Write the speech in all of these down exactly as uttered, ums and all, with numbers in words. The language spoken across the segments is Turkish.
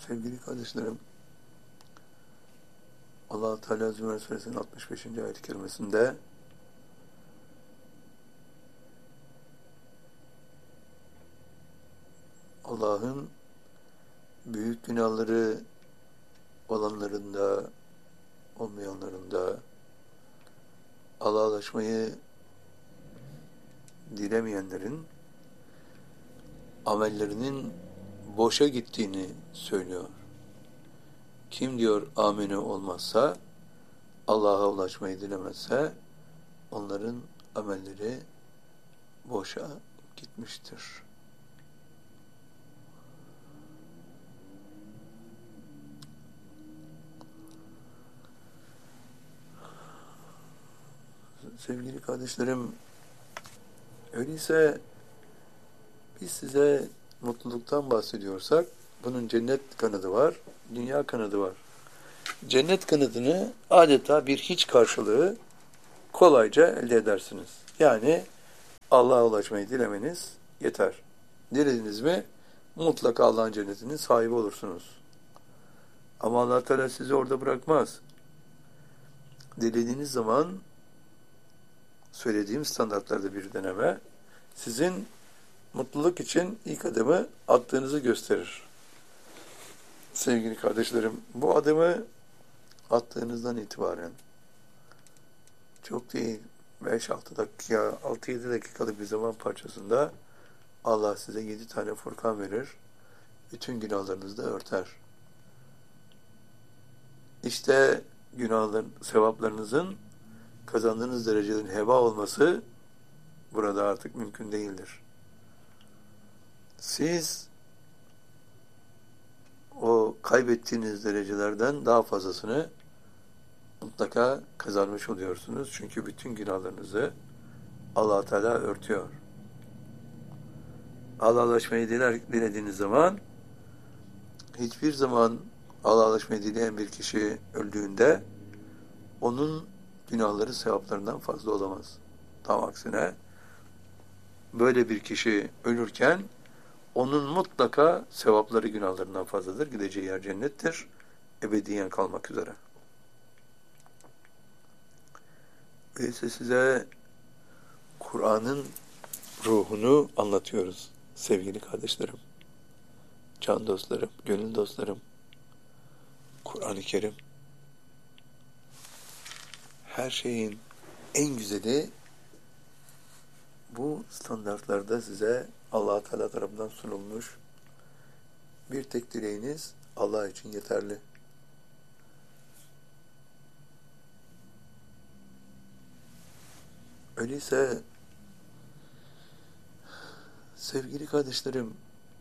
Sevgili kardeşlerim, Allah-u Teala Zümer Suresinin altmış beşinci ayet-i kerimesinde Allah'ın büyük günahları olanlarında, olmayanlarında Allah'laşmayı dilemeyenlerin amellerinin boşa gittiğini söylüyor. Kim diyor amine olmazsa, Allah'a ulaşmayı dilemezse onların amelleri boşa gitmiştir. Sevgili kardeşlerim, öyleyse biz size mutluluktan bahsediyorsak bunun cennet kanadı var, dünya kanadı var. Cennet kanadını adeta bir hiç karşılığı kolayca elde edersiniz. Yani Allah'a ulaşmayı dilemeniz yeter. Dilediniz mi mutlaka Allah'ın cennetinin sahibi olursunuz. Ama Allah Teala sizi orada bırakmaz. Dilediğiniz zaman söylediğim standartlarda bir deneme sizin mutluluk için ilk adımı attığınızı gösterir. Sevgili kardeşlerim, bu adımı attığınızdan itibaren çok değil, beş altı dakika, altı yedi dakikalık bir zaman parçasında Allah size yedi tane Furkan verir, bütün günahlarınızı da örter. İşte günahların, sevaplarınızın kazandığınız derecelerin heba olması burada artık mümkün değildir. Siz o kaybettiğiniz derecelerden daha fazlasını mutlaka kazanmış oluyorsunuz. Çünkü bütün günahlarınızı Allah Teala örtüyor. Allah'laşmayı dilediğiniz zaman hiçbir zaman Allah'laşmayı dileyen bir kişi öldüğünde onun günahları sevaplarından fazla olamaz. Tam aksine böyle bir kişi ölürken onun mutlaka sevapları günahlarından fazladır. Gideceği yer cennettir. Ebediyen kalmak üzere. Öyleyse size Kur'an'ın ruhunu anlatıyoruz sevgili kardeşlerim, can dostlarım, gönül dostlarım. Kur'an-ı Kerim her şeyin en güzeli bu standartlarda size Allah Teala tarafından sunulmuş. Bir tek dileğiniz Allah için yeterli. Öyleyse sevgili kardeşlerim,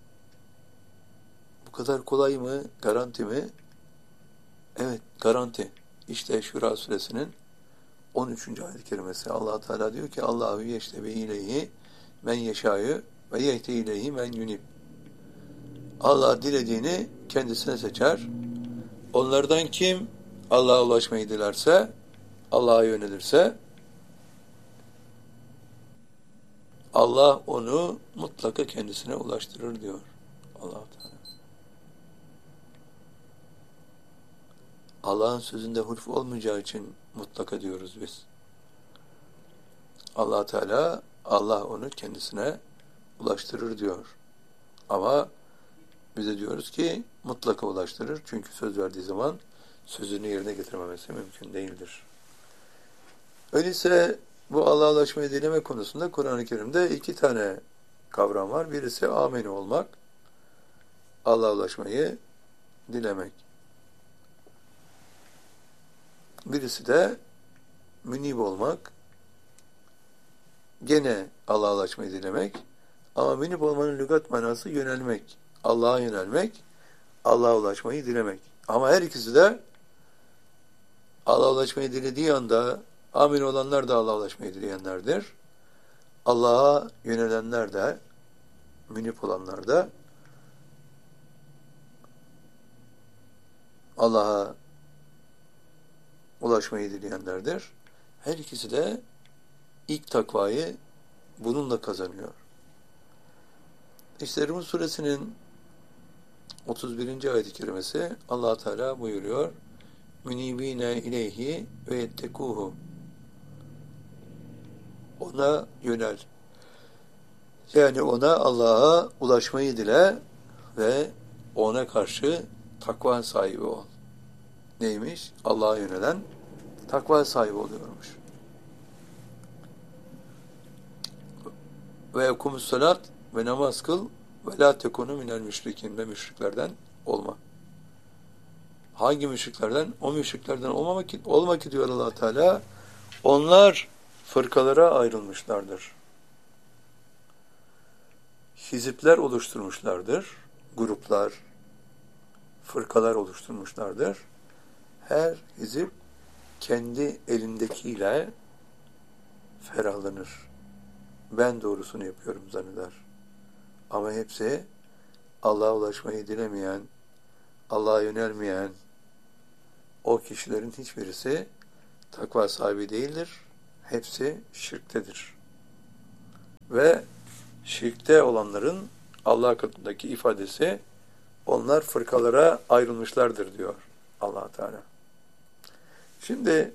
bu kadar kolay mı, garanti mi? Evet, garanti. İşte Şura suresinin on üçüncü ayet-i kerimesi. Allah Teala diyor ki Allahu yeştebi ileyhi men yeşâ'yı ve yehdi ileyhi men yunib. Allah dilediğini kendisine seçer. Onlardan kim Allah'a ulaşmayı dilerse, Allah'a yönelirse Allah onu mutlaka kendisine ulaştırır diyor Allah Teala. Allah'ın sözünde hulf olmayacağı için mutlaka diyoruz biz. Allah Teala Allah onu kendisine ulaştırır diyor. Ama bize diyoruz ki mutlaka ulaştırır. Çünkü söz verdiği zaman sözünü yerine getirmemesi mümkün değildir. Öyleyse bu Allah'a ulaşmayı dileme konusunda Kur'an-ı Kerim'de iki tane kavram var. Birisi amine olmak, Allah'a ulaşmayı dilemek. Birisi de münib olmak, gene Allah'a ulaşmayı dilemek. Ama münib olmanın lügat manası yönelmek, Allah'a yönelmek, Allah'a ulaşmayı dilemek. Ama her ikisi de Allah'a ulaşmayı dilediği anda amin olanlar da Allah'a ulaşmayı dileyenlerdir. Allah'a yönelenler de, münib olanlar da Allah'a ulaşmayı dileyenlerdir. Her ikisi de ilk takvayı bununla kazanıyor. İşte Rum suresinin otuz birinci ayet-i kerimesi Allah Teala buyuruyor. Münibine ileyhi ve yettekuhu. Ona yönel. Yani ona, Allah'a ulaşmayı dile ve ona karşı takva sahibi ol. Neymiş? Allah'a yönelen takva sahibi oluyormuş. Ve ekumus salat ve namaz kıl ve la tekunu minel müşrikin ve müşriklerden olma. Hangi müşriklerden? O müşriklerden olmamak ki, olmak ki diyor Allah Teala. Onlar fırkalara ayrılmışlardır. Hizipler oluşturmuşlardır. Gruplar, fırkalar oluşturmuşlardır. Her hizip kendi elindekiyle ferahlanır. Ben doğrusunu yapıyorum zanneder. Ama hepsi Allah'a ulaşmayı dilemeyen, Allah'a yönelmeyen o kişilerin hiçbirisi takva sahibi değildir. Hepsi şirktedir. Ve şirkte olanların Allah katındaki ifadesi onlar fırkalara ayrılmışlardır diyor Allah Teala. Şimdi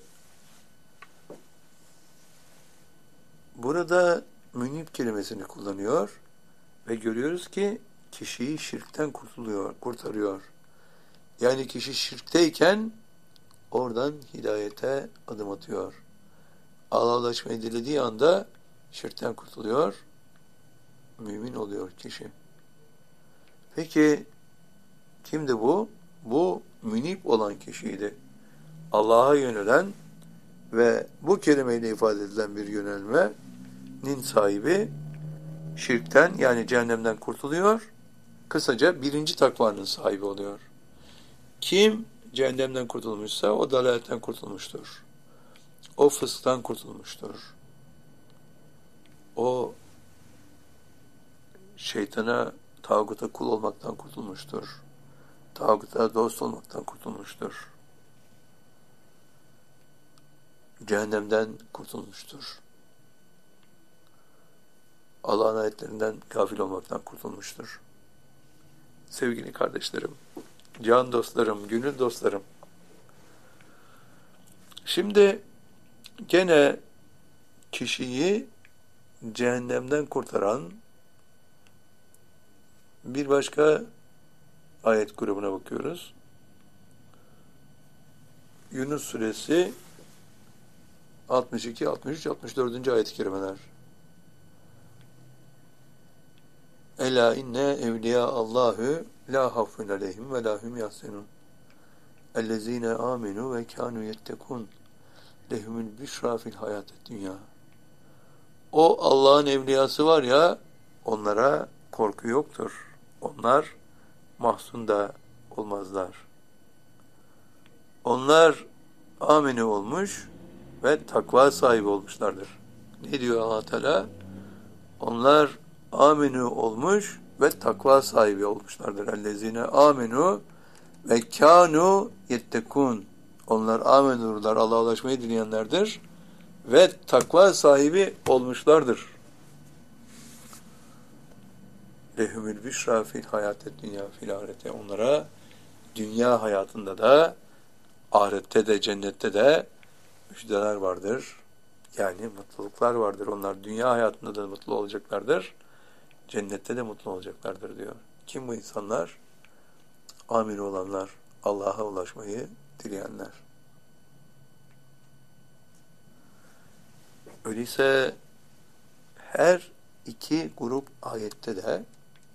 burada münib kelimesini kullanıyor ve görüyoruz ki kişiyi şirkten kurtuluyor, kurtarıyor. Yani kişi şirkteyken oradan hidayete adım atıyor. Allah'a ulaşmayı dilediği anda şirkten kurtuluyor, mümin oluyor kişi. Peki kimdi bu? Bu münib olan kişiydi. Allah'a yönelen ve bu kelimeyle ifade edilen bir yönelmenin sahibi şirkten yani cehennemden kurtuluyor. Kısaca birinci takvanın sahibi oluyor. Kim cehennemden kurtulmuşsa o dalaletten kurtulmuştur. O fısktan kurtulmuştur. O şeytana, tağuta kul olmaktan kurtulmuştur. Tağuta dost olmaktan kurtulmuştur. Cehennemden kurtulmuştur. Allah'ın ayetlerinden gafil olmaktan kurtulmuştur. Sevgili kardeşlerim, can dostlarım, gönül dostlarım. Şimdi gene kişiyi cehennemden kurtaran bir başka ayet grubuna bakıyoruz. Yunus suresi altmış iki, altmış üç, altmış dördüncü ayet-i kerimeler. Ela inne evliya Allahu la hafun aleyhim ve la hum yahzenun. Ellezine amenu ve kanu yettekun. Lehumul büşra fil hayatet dünya. O Allah'ın evliyası var ya, onlara korku yoktur. Onlar mahzun da olmazlar. Onlar ameni olmuş ve takva sahibi olmuşlardır. Ne diyor Allah Teala? Onlar amenu olmuş ve takva sahibi olmuşlardır. Ellezine amenu ve kanu yettekun. Onlar amenurlar, Allah'a ulaşmayı dileyenlerdir ve takva sahibi olmuşlardır. Lehumül büşra fil hayatet dünya fil ahirete. Onlara dünya hayatında da ahirette de cennette de müjdeler vardır. Yani mutluluklar vardır. Onlar dünya hayatında da mutlu olacaklardır. Cennette de mutlu olacaklardır diyor. Kim bu insanlar? Amin olanlar, Allah'a ulaşmayı dileyenler. Öyleyse her iki grup ayette de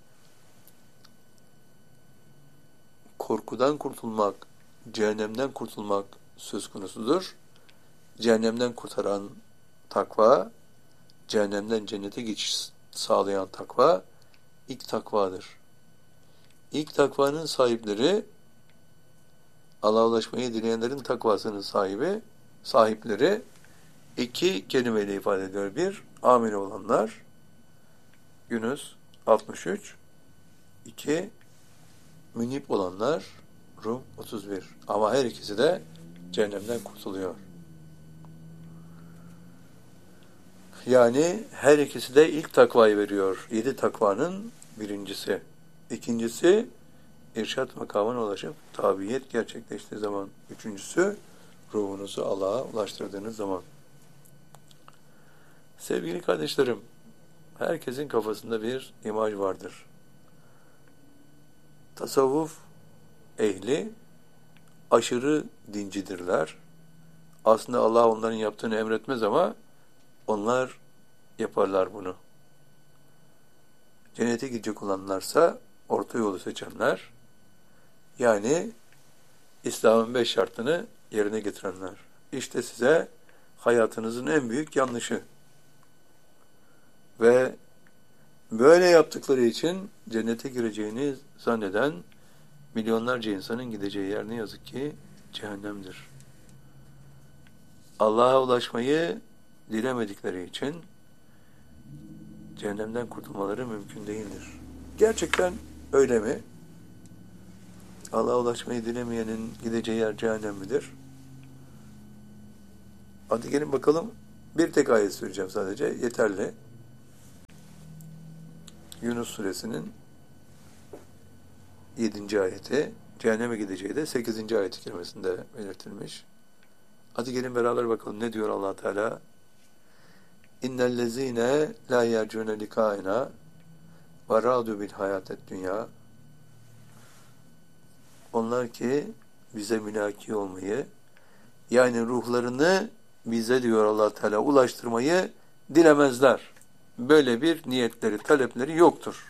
korkudan kurtulmak, cehennemden kurtulmak söz konusudur. Cehennemden kurtaran takva, cehennemden cennete geçiş sağlayan takva ilk takvadır. İlk takvanın sahipleri, Allah'a ulaşmayı dileyenlerin takvasının sahibi, sahipleri iki kelimeyle ifade ediyor. Bir, amin olanlar, Yunus altmış üç. İki, münib olanlar, Rum otuz bir. Ama her ikisi de cehennemden kurtuluyor. Yani her ikisi de ilk takvayı veriyor. Yedi takvanın birincisi. İkincisi, irşat makamına ulaşıp tabiyet gerçekleştiği zaman. Üçüncüsü, ruhunuzu Allah'a ulaştırdığınız zaman. Sevgili kardeşlerim, herkesin kafasında bir imaj vardır. Tasavvuf ehli aşırı dincidirler. Aslında Allah onların yaptığını emretmez ama onlar yaparlar bunu. Cennete gidecek olanlarsa orta yolu seçenler, yani İslam'ın beş şartını yerine getirenler. İşte size hayatınızın en büyük yanlışı. Ve böyle yaptıkları için cennete gireceğini zanneden milyonlarca insanın gideceği yer ne yazık ki cehennemdir. Allah'a ulaşmayı dilemedikleri için cehennemden kurtulmaları mümkün değildir. Gerçekten öyle mi? Allah'a ulaşmayı dilemeyenin gideceği yer cehennem midir? Hadi gelin bakalım. Bir tek ayet söyleyeceğim sadece. Yeterli. Yunus suresinin yedinci ayeti. Cehenneme gideceği de sekizinci ayet-i kerimesinde belirtilmiş. Hadi gelin beraber bakalım ne diyor Allah Teala? İnnellezîne lâ yercûne likâina ve râdû bil hayâtet dünya. Onlar ki bize mülaki olmayı, yani ruhlarını bize diyor Allah Teala ulaştırmayı dilemezler. Böyle bir niyetleri, talepleri yoktur.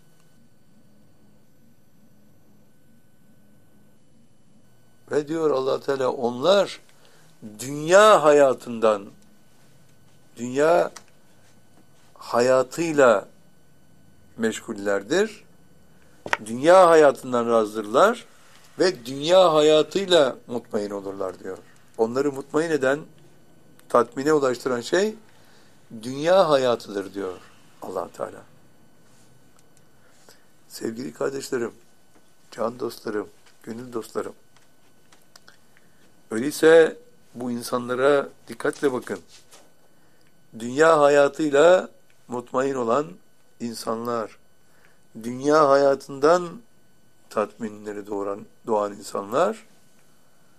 Ve diyor Allah Teala onlar dünya hayatından, dünya hayatıyla meşgullerdir. Dünya hayatından razdırlar ve dünya hayatıyla mutmain olurlar diyor. Onları mutmain eden, tatmine ulaştıran şey dünya hayatıdır diyor Allah Teala. Sevgili kardeşlerim, can dostlarım, gönül dostlarım. Öyleyse bu insanlara dikkatle bakın. Dünya hayatıyla mutmain olan insanlar, dünya hayatından tatminleri doğuran, doğan insanlar